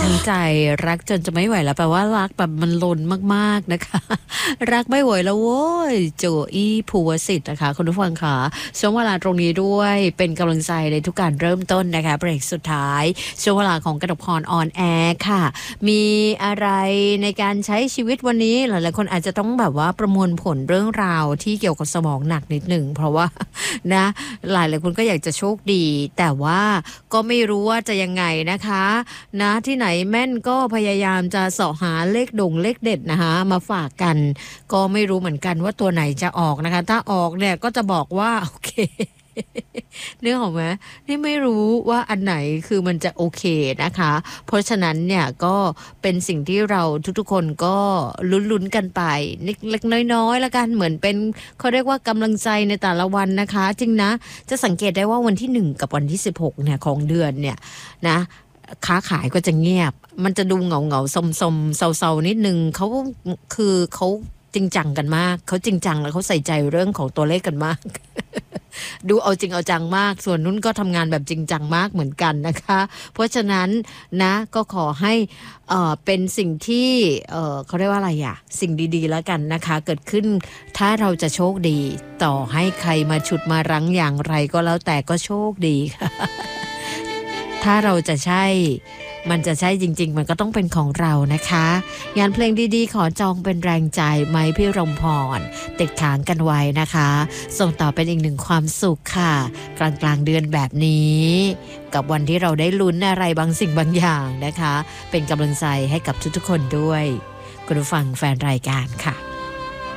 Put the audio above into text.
ทั้งใจรักจนจะไม่ไหวแล้วแปลว่ารักแบบมันล้นมากๆนะคะรักไม่ไหวแล้วโว้ยโจอี้ภูวสิทธิ์นะคะคุณผู้ฟังค่ะช่วงเวลาตรงนี้ด้วยเป็นกำลังใจในทุกการเริ่มต้นนะคะเบรกสุดท้ายช่วงเวลาของกนกพรออนแอร์ค่ะมีอะไรในการใช้ชีวิตวันนี้หลายๆคนอาจจะต้องแบบว่าประมวลผลเรื่องราวที่เกี่ยวกับสมองหนักนิดหนึ่งเพราะว่านะหลายๆคนก็อยากจะโชคดีแต่ว่าก็ไม่รู้ว่าจะยังไงนะคะนะที่ไหนแม่นก็พยายามจะเสาะหาเลขดงเลขเด็ดนะคะมาฝากกันก็ไม่รู้เหมือนกันว่าตัวไหนจะออกนะคะถ้าออกเนี่ยก็จะบอกว่าโอเคนึกออกไหมนี่ไม่รู้ว่าอันไหนคือมันจะโอเคนะคะเพราะฉะนั้นเนี่ยก็เป็นสิ่งที่เราทุกๆคนก็ลุ้นๆกันไปเล็กๆน้อยๆแล้วกันเหมือนเป็นเขาเรียกว่ากำลังใจในแต่ละวันนะคะจริงนะจะสังเกตได้ว่าวันที่1กับวันที่16เนี่ยของเดือนเนี่ยนะค้าขายก็จะเงียบมันจะดูเหงาๆซมๆเซาๆนิดนึงเขาคือเขาจริงจังกันมากเขาจริงจังแล้วเขาใส่ใจเรื่องของตัวเลขกันมาก ดูเอาจริงเอาจังมากส่วนนุ่นก็ทำงานแบบจริงจังมากเหมือนกันนะคะเพราะฉะนั้นนะก็ขอให้เป็นสิ่งที่เขาเรียกว่าอะไรอะสิ่งดีๆแล้วกันนะคะเกิดขึ้นถ้าเราจะโชคดีต่อให้ใครมาฉุดมารั้งอย่างไรก็แล้วแต่ก็โชคดีค่ะ ถ้าเราจะใช่มันจะใช่จริงๆมันก็ต้องเป็นของเรานะคะงานเพลงดีๆขอจองเป็นแรงใจไหมพี่รมพรติดค้างกันไว้นะคะส่งต่อเป็นอีกหนึ่งความสุขค่ะกลางๆเดือนแบบนี้กับวันที่เราได้ลุ้นอะไรบางสิ่งบางอย่างนะคะเป็นกำลังใจให้กับทุกๆคนด้วยคุณผู้ฟังแฟนรายการค่ะ